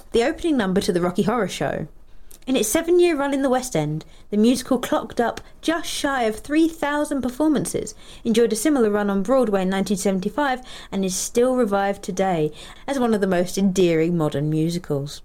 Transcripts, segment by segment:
the opening number to the Rocky Horror Show. In its 7-year run in the West End, the musical clocked up just shy of 3,000 performances, enjoyed a similar run on Broadway in 1975, and is still revived today as one of the most endearing modern musicals.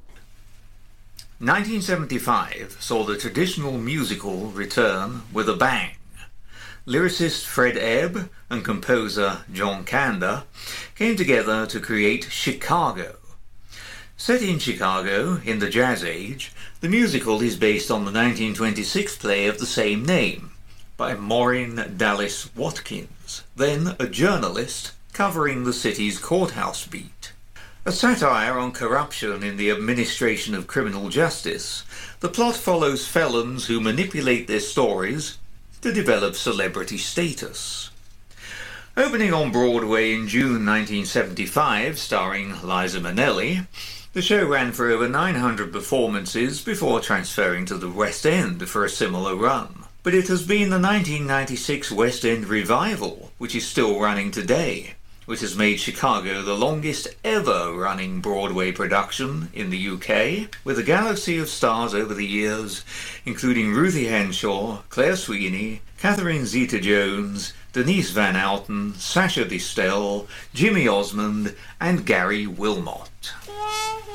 1975 saw the traditional musical return with a bang. Lyricist Fred Ebb and composer John Kander came together to create Chicago. Set in Chicago in the Jazz Age, the musical is based on the 1926 play of the same name by Maureen Dallas Watkins, then a journalist covering the city's courthouse beat. A satire on corruption in the administration of criminal justice, the plot follows felons who manipulate their stories to develop celebrity status. Opening on Broadway in June 1975, starring Liza Minnelli, the show ran for over 900 performances before transferring to the West End for a similar run. But it has been the 1996 West End revival, which is still running today, which has made Chicago the longest ever running Broadway production in the UK, with a galaxy of stars over the years, including Ruthie Henshaw, Claire Sweeney, Catherine Zeta-Jones, Denise Van Outen, Sasha Distel, Jimmy Osmond, and Gary Wilmot.